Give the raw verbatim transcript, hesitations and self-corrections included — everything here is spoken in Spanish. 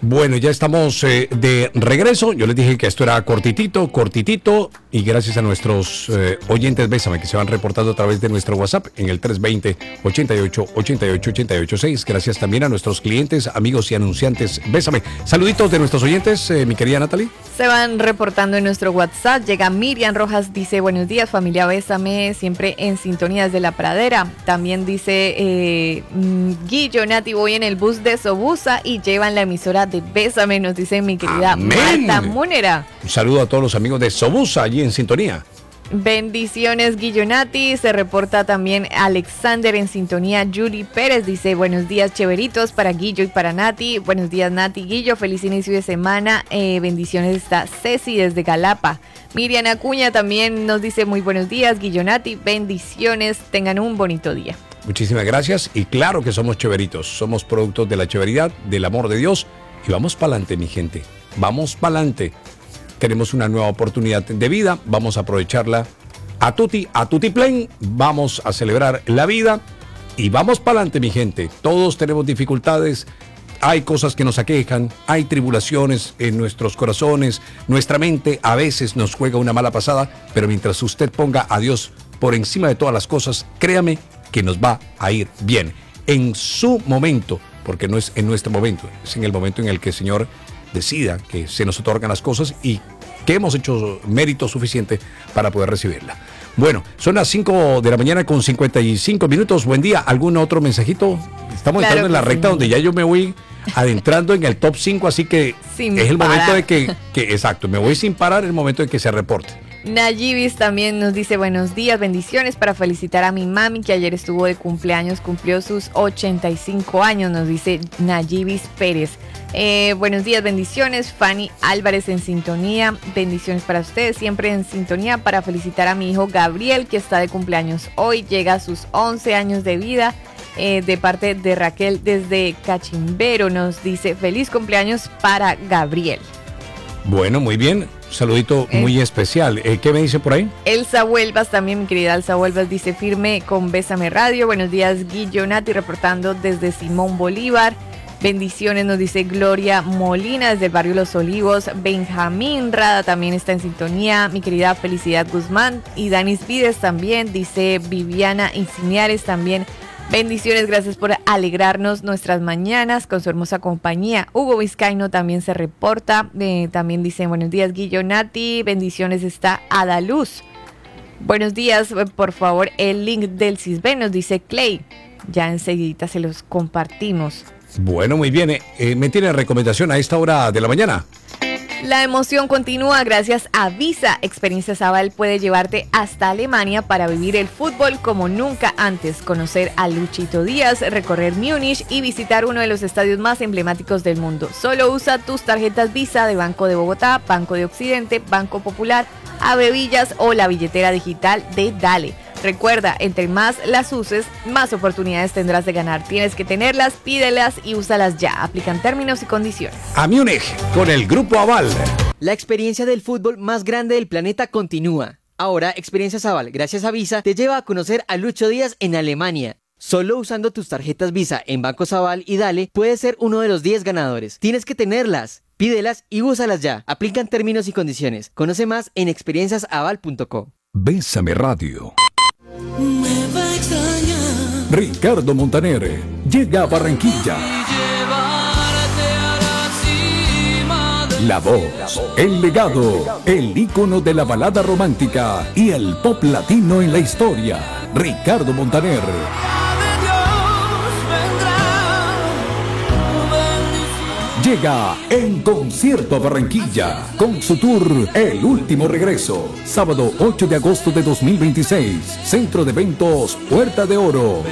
Bueno, ya estamos eh, de regreso. Yo les dije que esto era cortitito, cortitito. Y gracias a nuestros eh, oyentes Bésame que se van reportando a través de nuestro WhatsApp en el tres dos cero, ochenta y ocho, ochenta y ocho, ochenta y ocho seis. Gracias también a nuestros clientes, amigos y anunciantes Bésame. Saluditos de nuestros oyentes, eh, mi querida Natalie. Se van reportando en nuestro WhatsApp. Llega Miriam Rojas, dice buenos días familia Bésame, siempre en sintonía desde La Pradera. También dice eh, Guillo, Nati, voy en el bus de Sobusa y llevan la emisora de Bésame, nos dice mi querida Amén. Marta Múnera. Un saludo a todos los amigos de Sobusa allí en sintonía. Bendiciones Guillo Nati, se reporta también Alexander en sintonía. Julie Pérez dice buenos días chéveritos para Guillo y para Nati. Buenos días Nati, Guillo, feliz inicio de semana. Eh, bendiciones está Ceci desde Galapa. Miriam Acuña también nos dice muy buenos días Guillo Nati, bendiciones, tengan un bonito día. Muchísimas gracias y claro que somos chéveritos, somos productos de la chéveridad, del amor de Dios y vamos para adelante mi gente, vamos para adelante. Tenemos una nueva oportunidad de vida, vamos a aprovecharla a tutti, a tutti plen, vamos a celebrar la vida y vamos para adelante mi gente. Todos tenemos dificultades, hay cosas que nos aquejan, hay tribulaciones en nuestros corazones, nuestra mente a veces nos juega una mala pasada, pero mientras usted ponga a Dios por encima de todas las cosas, créame que nos va a ir bien en su momento, porque no es en nuestro momento, es en el momento en el que el Señor decida que se nos otorgan las cosas y que hemos hecho mérito suficiente para poder recibirla. Bueno, son las cinco de la mañana con cincuenta y cinco minutos. Buen día. ¿Algún otro mensajito? Estamos claro entrando en la sí. recta donde ya yo me voy adentrando en el top cinco, así que sin es el parar. momento de que, que, exacto, me voy sin parar, el momento de que se reporte. Nayibis también nos dice buenos días, bendiciones para felicitar a mi mami que ayer estuvo de cumpleaños, cumplió sus ochenta y cinco años, nos dice Nayibis Pérez. Eh, buenos días, bendiciones, Fanny Álvarez en sintonía, bendiciones para ustedes, siempre en sintonía para felicitar a mi hijo Gabriel que está de cumpleaños hoy, llega a sus once años de vida. Eh, de parte de Raquel desde Cachimbero nos dice feliz cumpleaños para Gabriel. Bueno, muy bien. Saludito eh, muy especial. Eh, ¿Qué me dice por ahí? Elsa Huelvas, también mi querida Elsa Huelvas, dice firme con Bésame Radio. Buenos días, Guillo Nati, reportando desde Simón Bolívar. Bendiciones, nos dice Gloria Molina desde el barrio Los Olivos. Benjamín Rada también está en sintonía. Mi querida Felicidad Guzmán y Danis Vides también. Dice Viviana Insigniares también. Bendiciones, gracias por alegrarnos nuestras mañanas con su hermosa compañía. Hugo Vizcaíno también se reporta, eh, también dice buenos días Guillo Nati, bendiciones está Adaluz. Buenos días, por favor el link del Cisbe, nos dice Clay, ya enseguida se los compartimos. Bueno, muy bien, eh, ¿me tiene recomendación a esta hora de la mañana? La emoción continúa gracias a Visa. Experiencia Zabal puede llevarte hasta Alemania para vivir el fútbol como nunca antes, conocer a Luchito Díaz, recorrer Múnich y visitar uno de los estadios más emblemáticos del mundo. Solo usa tus tarjetas Visa de Banco de Bogotá, Banco de Occidente, Banco Popular, Avevillas o la billetera digital de Dale. Recuerda, entre más las uses, más oportunidades tendrás de ganar. Tienes que tenerlas, pídelas y úsalas ya. Aplican términos y condiciones. A Múnich, con el Grupo Aval. La experiencia del fútbol más grande del planeta continúa. Ahora, Experiencia Zabal, gracias a Visa, te lleva a conocer a Lucho Díaz en Alemania. Solo usando tus tarjetas Visa en Banco Zabal y Dale, puedes ser uno de los diez ganadores. Tienes que tenerlas, pídelas y úsalas ya. Aplican términos y condiciones. Conoce más en experiencias aval punto co. Bésame Radio. Ricardo Montaner llega a Barranquilla. La voz, el legado, el ícono de la balada romántica y el pop latino en la historia. Ricardo Montaner. Llega en concierto a Barranquilla con su tour El Último Regreso. Sábado ocho de agosto de dos mil veintiséis. Centro de Eventos Puerta de Oro.